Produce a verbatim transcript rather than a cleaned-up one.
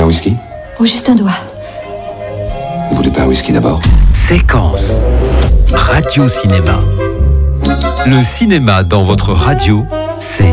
whisky? Ou juste un doigt. Vous voulez pas un whisky d'abord? Séquence Radio Cinéma. Le cinéma dans votre radio, c'est